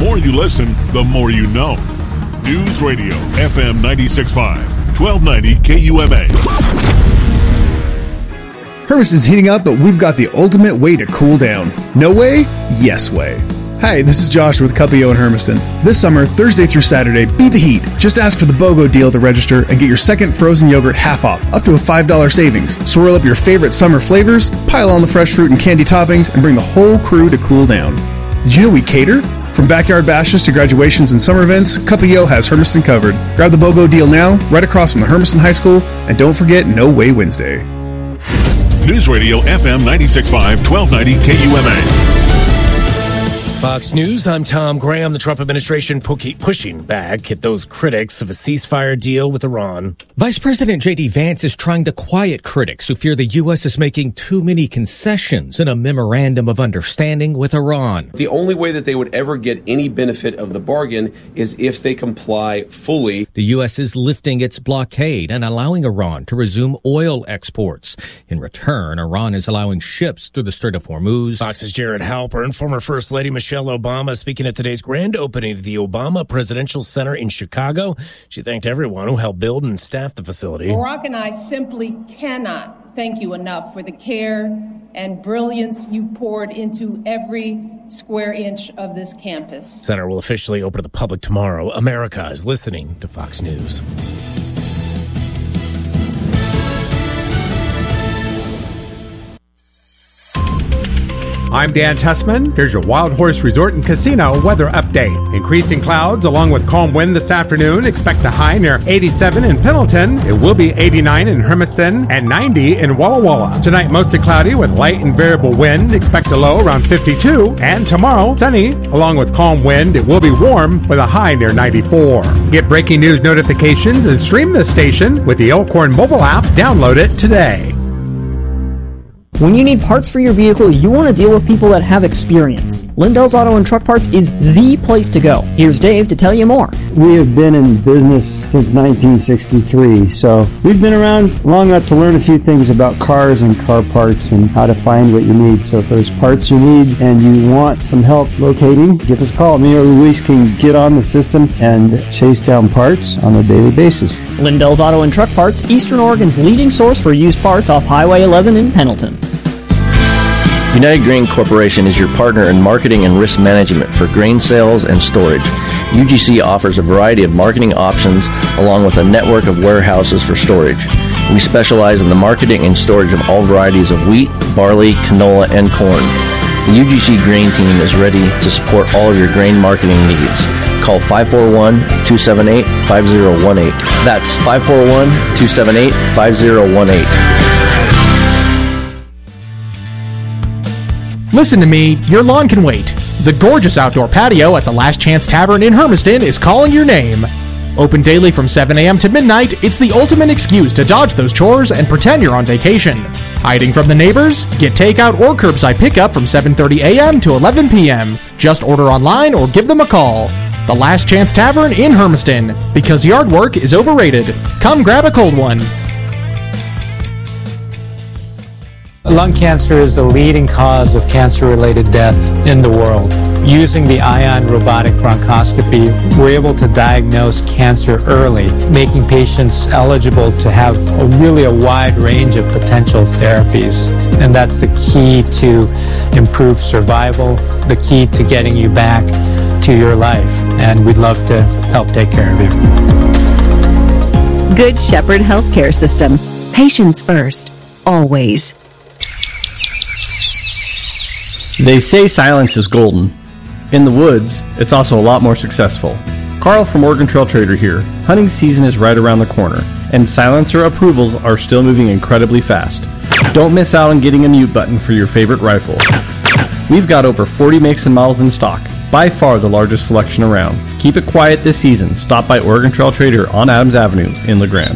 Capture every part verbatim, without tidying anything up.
more you listen, the more you know. News Radio, F M ninety-six point five, twelve ninety K U M A. Hermiston's heating up, but we've got the ultimate way to cool down. No way? Yes way. Hi, this is Josh with Cuppio in Hermiston. This summer, Thursday through Saturday, beat the heat. Just ask for the BOGO deal at the register and get your second frozen yogurt half off, up to a five dollars savings. Swirl up your favorite summer flavors, pile on the fresh fruit and candy toppings, and bring the whole crew to cool down. Did you know we cater? From backyard bashes to graduations and summer events, Cuppio has Hermiston covered. Grab the BOGO deal now, right across from the Hermiston High School, and don't forget No Way Wednesday. News Radio F M ninety-six point five, twelve ninety K U M A. Fox News, I'm Tom Graham. The Trump administration pushing back at those critics of a ceasefire deal with Iran. Vice President J D. Vance is trying to quiet critics who fear the U S is making too many concessions in a memorandum of understanding with Iran. The only way that they would ever get any benefit of the bargain is if they comply fully. The U S is lifting its blockade and allowing Iran to resume oil exports. In return, Iran is allowing ships through the Strait of Hormuz. Fox's Jared Halpern, former First Lady Michelle Michelle Obama speaking at today's grand opening of the Obama Presidential Center in Chicago. She thanked everyone who helped build and staff the facility. Barack and I simply cannot thank you enough for the care and brilliance you poured into every square inch of this campus. Center will officially open to the public tomorrow. America is listening to Fox News. I'm Dan Tessman. Here's your Wild Horse Resort and Casino weather update. Increasing clouds along with calm wind this afternoon. Expect a high near eighty-seven in Pendleton. It will be eighty-nine in Hermiston and ninety in Walla Walla. Tonight, mostly cloudy with light and variable wind. Expect a low around fifty-two. And tomorrow, sunny along with calm wind. It will be warm with a high near ninety-four. Get breaking news notifications and stream this station with the Elkhorn mobile app. Download it today. When you need parts for your vehicle, you want to deal with people that have experience. Lindell's Auto and Truck Parts is the place to go. Here's Dave to tell you more. We have been in business since nineteen sixty-three, so we've been around long enough to learn a few things about cars and car parts and how to find what you need. So if there's parts you need and you want some help locating, give us a call. Me or Luis can get on the system and chase down parts on a daily basis. Lindell's Auto and Truck Parts, Eastern Oregon's leading source for used parts off Highway eleven in Pendleton. United Grain Corporation is your partner in marketing and risk management for grain sales and storage. U G C offers a variety of marketing options along with a network of warehouses for storage. We specialize in the marketing and storage of all varieties of wheat, barley, canola, and corn. The U G C Grain Team is ready to support all of your grain marketing needs. Call five four one, two seven eight, five zero one eight. That's five four one, two seven eight, five zero one eight. Listen to me, your lawn can wait. The gorgeous outdoor patio at the Last Chance Tavern in Hermiston is calling your name. Open daily from seven a.m. to midnight, it's the ultimate excuse to dodge those chores and pretend you're on vacation. Hiding from the neighbors? Get takeout or curbside pickup from seven thirty a.m. to eleven p.m. Just order online or give them a call. The Last Chance Tavern in Hermiston, because yard work is overrated. Come grab a cold one. Lung cancer is the leading cause of cancer-related death in the world. Using the Ion robotic bronchoscopy, we're able to diagnose cancer early, making patients eligible to have a really a wide range of potential therapies. And that's the key to improved survival, the key to getting you back to your life. And we'd love to help take care of you. Good Shepherd Healthcare System. Patients first. Always. They say silence is golden. In the woods, it's also a lot more successful. Carl from Oregon Trail Trader here. Hunting season is right around the corner, and silencer approvals are still moving incredibly fast. Don't miss out on getting a mute button for your favorite rifle. We've got over forty makes and models in stock, by far the largest selection around. Keep it quiet this season. Stop by Oregon Trail Trader on Adams Avenue in La Grande.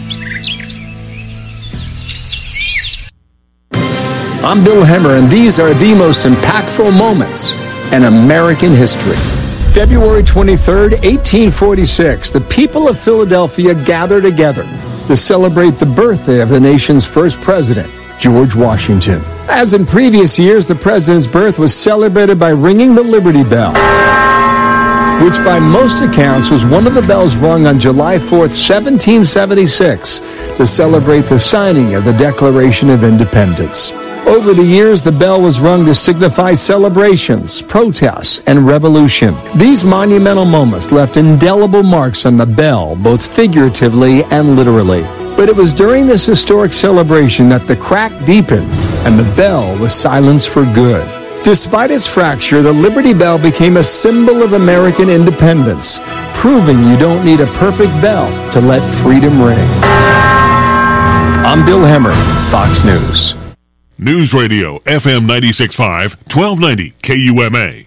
I'm Bill Hemmer, and these are the most impactful moments in American history. February twenty-third, eighteen forty-six, the people of Philadelphia gather together to celebrate the birthday of the nation's first president, George Washington. As in previous years, the president's birth was celebrated by ringing the Liberty Bell. which by most accounts was one of the bells rung on July fourth, seventeen seventy-six, to celebrate the signing of the Declaration of Independence. Over the years, the bell was rung to signify celebrations, protests, and revolution. These monumental moments left indelible marks on the bell, both figuratively and literally. But it was during this historic celebration that the crack deepened and the bell was silenced for good. Despite its fracture, the Liberty Bell became a symbol of American independence, proving you don't need a perfect bell to let freedom ring. I'm Bill Hemmer, Fox News. News Radio, F M ninety-six point five, twelve ninety K U M A.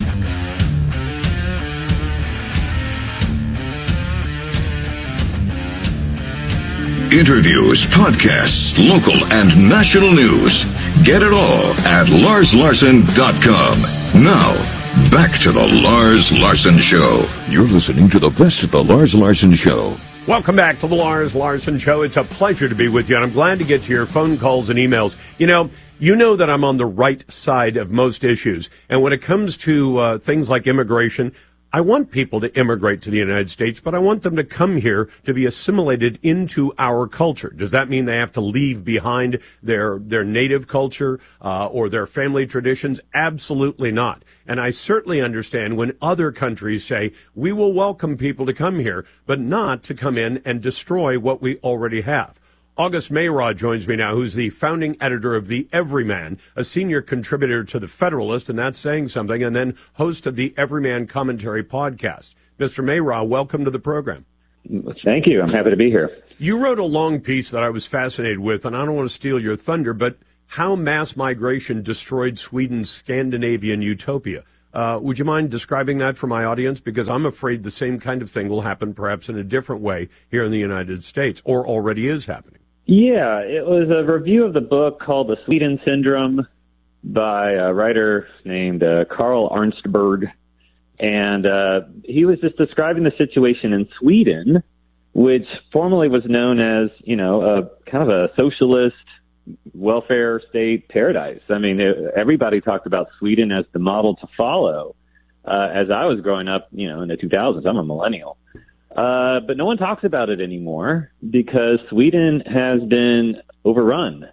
Interviews, podcasts, local and national news. Get it all at lars larson dot com. Now, back to the Lars Larson Show. You're listening to the best of the Lars Larson Show. Welcome back to the Lars Larson Show. It's a pleasure to be with you, and I'm glad to get to your phone calls and emails. You know, you know that I'm on the right side of most issues, and when it comes to uh, things like immigration, I want people to immigrate to the United States, but I want them to come here to be assimilated into our culture. Does that mean they have to leave behind their their native culture uh, or their family traditions? Absolutely not. And I certainly understand when other countries say, we will welcome people to come here, but not to come in and destroy what we already have. August Mayraw joins me now, who's the founding editor of The Everyman, a senior contributor to The Federalist, and that's saying something, and then host of the Everyman Commentary podcast. Mister Mayraw, welcome to the program. Thank you. I'm happy to be here. You wrote a long piece that I was fascinated with, and I don't want to steal your thunder, but how mass migration destroyed Sweden's Scandinavian utopia. Uh, would you mind describing that for my audience? Because I'm afraid the same kind of thing will happen perhaps in a different way here in the United States, or already is happening. Yeah, it was a review of the book called The Sweden Syndrome by a writer named uh, Carl Arnstberg. And uh, he was just describing the situation in Sweden, which formerly was known as, you know, a kind of a socialist welfare state paradise. I mean, it, everybody talked about Sweden as the model to follow. Uh, as I was growing up, you know, in the two thousands, I'm a millennial. Uh, but no one talks about it anymore because Sweden has been overrun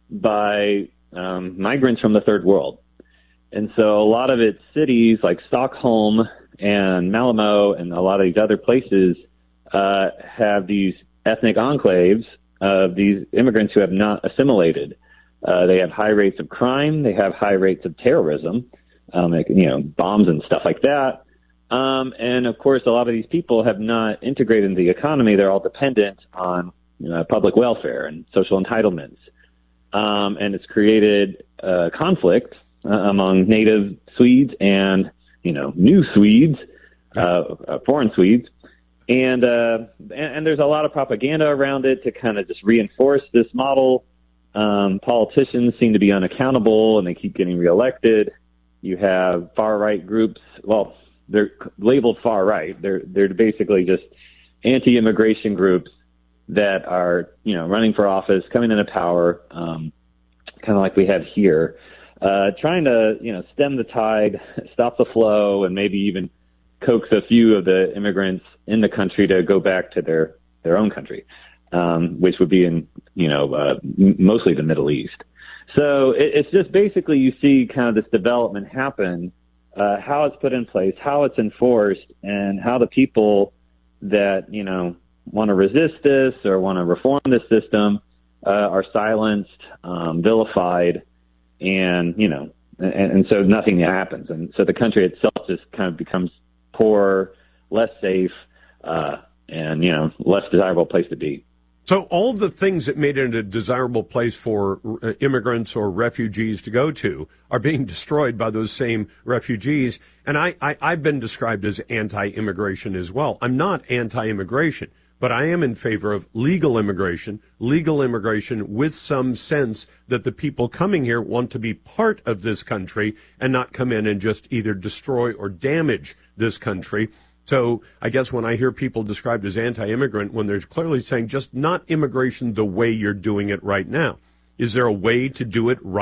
by um, migrants from the third world. And so a lot of its cities like Stockholm and Malmo and a lot of these other places uh, have these ethnic enclaves of these immigrants who have not assimilated. Uh, they have high rates of crime. They have high rates of terrorism, um, like, you know, bombs and stuff like that. Um, and of course, a lot of these people have not integrated into the economy. They're all dependent on, you know, public welfare and social entitlements. Um, and it's created uh, conflict uh, among native Swedes and, you know, new Swedes, uh, uh, foreign Swedes. And, uh, and, and there's a lot of propaganda around it to kind of just reinforce this model. Um, politicians seem to be unaccountable and they keep getting reelected. You have far right groups. Well, they're labeled far right. They're, they're basically just anti-immigration groups that are, you know, running for office, coming into power, um, kind of like we have here, uh, trying to, you know, stem the tide, stop the flow, and maybe even coax a few of the immigrants in the country to go back to their, their own country, um, which would be in, you know, uh, m- mostly the Middle East. So it, it's just basically you see kind of this development happen, uh, how it's put in place, how it's enforced, and how the people that, you know, want to resist this or want to reform this system uh, are silenced, um, vilified, and, you know, and, and so nothing happens. And so the country itself just kind of becomes poor, less safe, uh, and, you know, less desirable place to be. So all the things that made it a desirable place for uh, immigrants or refugees to go to are being destroyed by those same refugees. And I, I, I've been described as anti-immigration as well. I'm not anti-immigration, but I am in favor of legal immigration, legal immigration with some sense that the people coming here want to be part of this country and not come in and just either destroy or damage this country. So I guess when I hear people described as anti-immigrant, when they're clearly saying just not immigration the way you're doing it right now, is there a way to do it right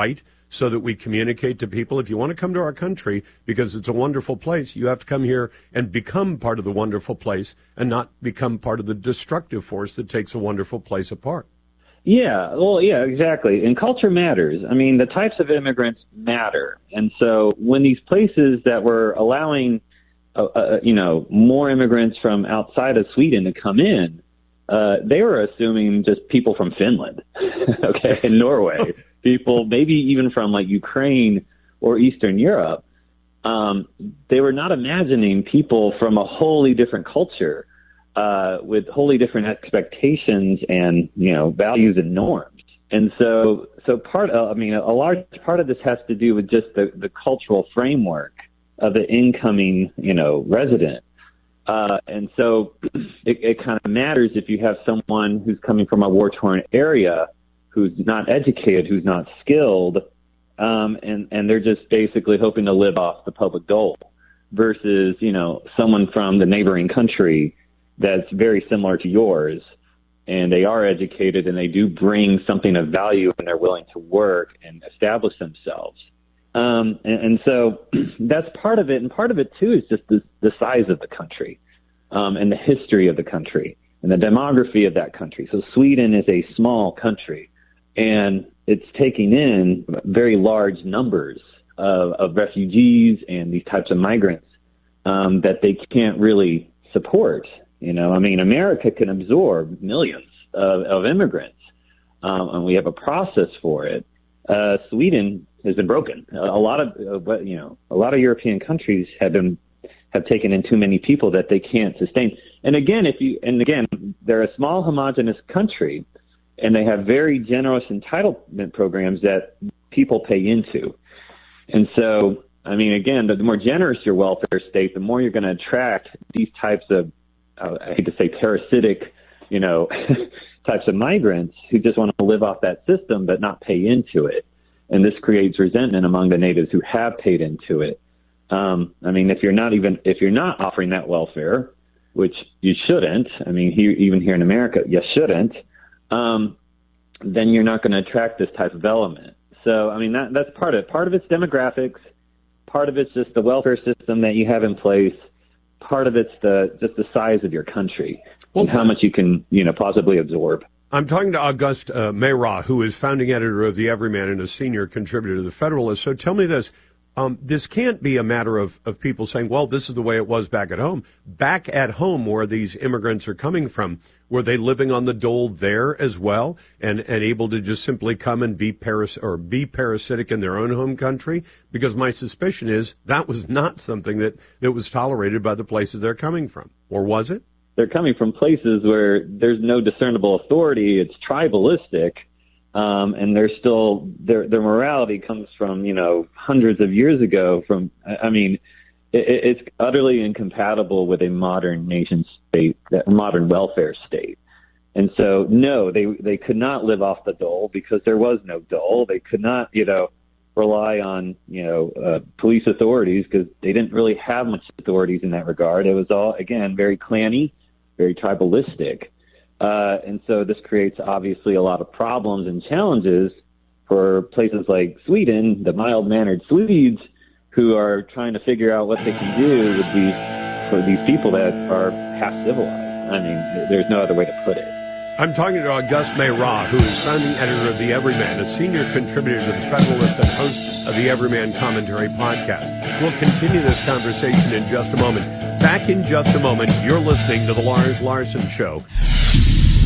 so that we communicate to people, if you want to come to our country because it's a wonderful place, you have to come here and become part of the wonderful place and not become part of the destructive force that takes a wonderful place apart. Yeah, well, yeah, exactly. And culture matters. I mean, the types of immigrants matter. And so when these places that were allowing, uh, uh, you know, more immigrants from outside of Sweden to come in, uh, they were assuming just people from Finland, okay, and Norway, people maybe even from like Ukraine or Eastern Europe. Um, they were not imagining people from a wholly different culture. Uh, with wholly different expectations and, you know, values and norms. And so, so part of, I mean, a large part of this has to do with just the, the cultural framework of the incoming, you know, resident. Uh, and so it, it kind of matters if you have someone who's coming from a war-torn area, who's not educated, who's not skilled, um, and, and they're just basically hoping to live off the public dole versus, you know, someone from the neighboring country that's very similar to yours, and they are educated and they do bring something of value and they're willing to work and establish themselves. Um, and, and so that's part of it. And part of it, too, is just the, the size of the country um, and the history of the country and the demography of that country. So Sweden is a small country, and it's taking in very large numbers of, of refugees and these types of migrants um, that they can't really support. You know, I mean, America can absorb millions of, of immigrants, um, and we have a process for it. Uh, Sweden has been broken. A, a lot of, uh, you know, a lot of European countries have been have taken in too many people that they can't sustain. And again, if you, and again, they're a small homogenous country, and they have very generous entitlement programs that people pay into. And so, I mean, again, the, the more generous your welfare state, the more you're going to attract these types of, I hate to say parasitic, you know, types of migrants who just want to live off that system but not pay into it. And this creates resentment among the natives who have paid into it. Um, I mean, if you're not even, if you're not offering that welfare, which you shouldn't, I mean, here, even here in America, you shouldn't, um, then you're not going to attract this type of element. So, I mean, that, that's part of it. Part of it's demographics. Part of it's just the welfare system that you have in place. Part of it's the just the size of your country well, and how much you can, you know, possibly absorb. I'm talking to August uh, Mayra, who is founding editor of The Everyman and a senior contributor to The Federalist. So tell me this. Um, this can't be a matter of, of people saying, well, this is the way it was back at home. Back at home, where these immigrants are coming from, were they living on the dole there as well and, and able to just simply come and be paras- or be parasitic in their own home country? Because my suspicion is that was not something that, that was tolerated by the places they're coming from. Or was it? They're coming from places where there's no discernible authority. It's tribalistic. Um, and they're still, their, their morality comes from, you know, hundreds of years ago from, I mean, it, it's utterly incompatible with a modern nation state, a modern welfare state. And so, no, they, they could not live off the dole because there was no dole. They could not, you know, rely on, you know, uh, police authorities because they didn't really have much authorities in that regard. It was all, again, very clanny, very tribalistic. Uh, and so this creates obviously a lot of problems and challenges for places like Sweden, the mild-mannered Swedes, who are trying to figure out what they can do with these, for these people that are half civilized. I mean, there's no other way to put it. I'm talking to August Mayra, who is founding editor of The Everyman, a senior contributor to The Federalist and host of the Everyman Commentary podcast. We'll continue this conversation in just a moment. Back in just a moment. You're listening to The Lars Larson Show.